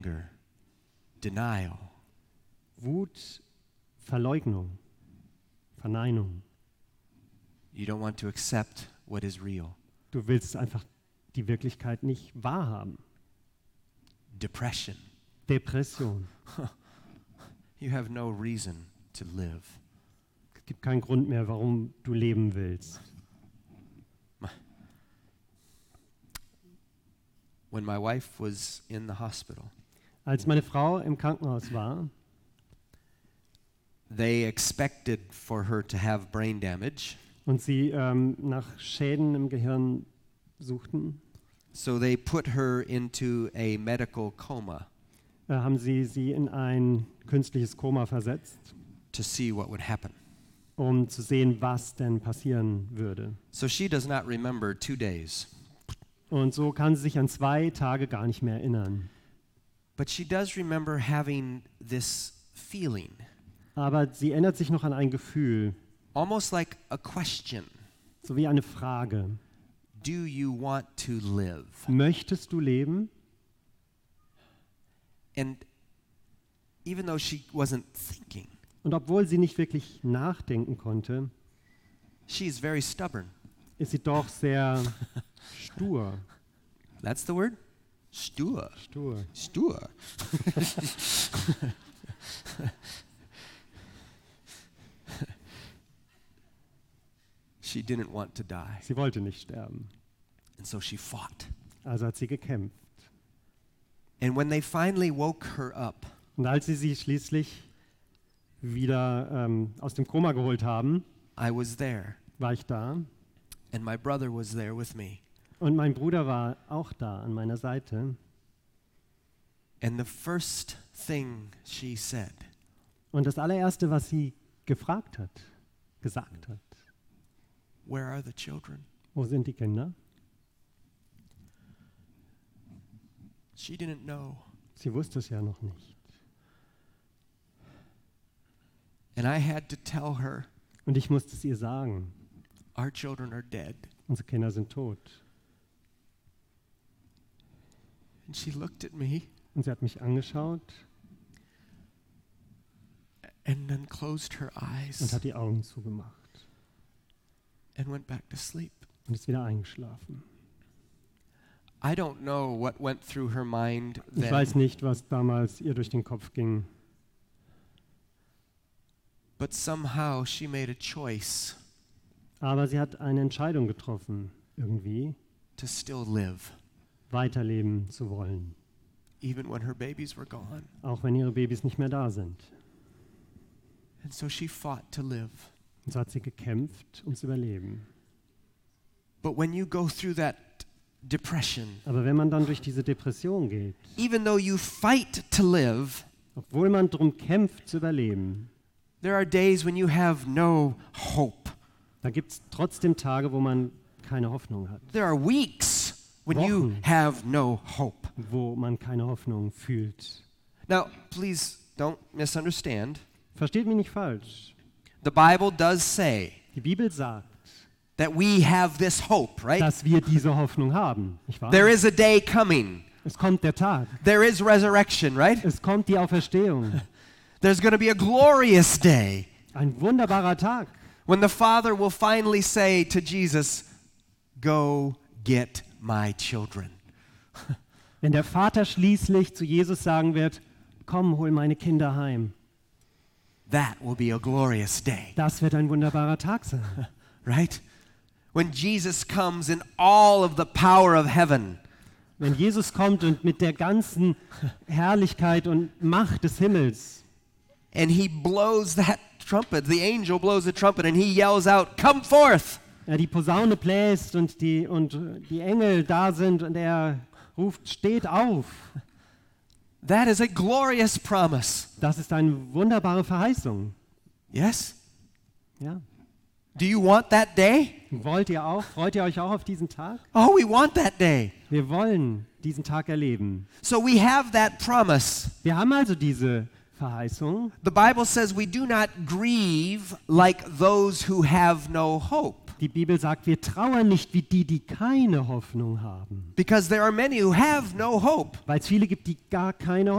anger, denial. Wut, Verleugnung, Verneinung. You don't want to accept what is real. Du willst einfach die Wirklichkeit nicht wahrhaben. Depression. Depression. You have no reason to live. Es gibt keinen Grund mehr, warum du leben willst. When my wife was in the hospital, Als meine Frau im Krankenhaus war, they expected for her to have brain damage, und sie nach Schäden im Gehirn suchten, so they put her into a medical coma haben sie in ein künstliches Koma versetzt, to see what would happen. um zu sehen, was denn passieren würde. So she does not remember 2 days, Und so kann sie sich an 2 Tage gar nicht mehr erinnern. but she does remember having this feeling, Aber sie erinnert sich noch an ein Gefühl, almost like a question. so wie eine Frage. Do you want to live? Möchtest du leben? And even though she wasn't thinking, Und obwohl sie nicht wirklich nachdenken konnte, she is very stubborn. ist sie doch sehr stur. That's the word? Stur. Stur. Stur. She didn't want to die, Sie wollte nicht sterben. and so she fought. Also hat sie gekämpft. And when they finally woke her up, Und als sie schließlich wieder aus dem Koma geholt haben, I was there, war ich da. and my brother was there with me. Und mein Bruder war auch da an meiner Seite. And the first thing she said, Und das allererste, was sie gefragt hat, gesagt hat, "Where are the children?" wo sind die Kinder? She didn't know. Sie wusste es ja noch nicht. And I had to tell her, Und ich musste es ihr sagen, "Our children are dead." unsere Kinder sind tot. And she looked at me Und sie hat mich angeschaut and then closed her und eyes hat die Augen zugemacht and went back to sleep. und ist wieder eingeschlafen. I don't know what went through her mind Ich then, weiß nicht, was damals ihr durch den Kopf ging, but somehow she made a choice aber sie hat eine Entscheidung getroffen, irgendwie to still live, weiterleben zu wollen, even when her babies were gone. auch wenn ihre Babys nicht mehr da sind. And so she fought to live. Und so hat sie gekämpft ums Überleben. But when you go through that depression, Aber wenn man dann durch diese Depression geht, even though you fight to live, obwohl man darum kämpft zu überleben, there are days when you have no hope. da gibt es trotzdem Tage, wo man keine Hoffnung hat, There are weeks when you Wochen. have no hope. wo man keine Hoffnung fühlt. Now, please don't misunderstand. Versteht mich nicht falsch. The Bible does say Die Bibel sagt, that we have this hope, right? dass wir diese Hoffnung haben. Nicht wahr? There is a day coming. Es kommt der Tag. There is resurrection, right? Es kommt die Auferstehung. There's going to be a glorious day Ein wunderbarer Tag, when the Father will finally say to Jesus, "Go get my children." wenn der Vater schließlich zu Jesus sagen wird, komm, hol meine Kinder heim. That will be a glorious day, Das wird ein wunderbarer Tag sein. right? When Jesus comes in all of the power of heaven, Wenn Jesus kommt und mit der ganzen Herrlichkeit und Macht des Himmels, and he blows that trumpet, the angel blows the trumpet, and he yells out, "Come forth!" er die Posaune bläst und die Engel da sind und er ruft, steht auf. That is a glorious promise. Das ist eine wunderbare Verheißung. Yes? Ja. Do you want that day? Freut ihr euch auch auf diesen Tag? Oh, we want that day. Wir wollen diesen Tag erleben. So we have that promise. Wir haben also diese Verheißung. The Bible says we do not grieve like those who have no hope. Die Bibel sagt, wir trauern nicht wie die, die keine Hoffnung haben. Because there are many who have no hope. Weil es viele gibt, die gar keine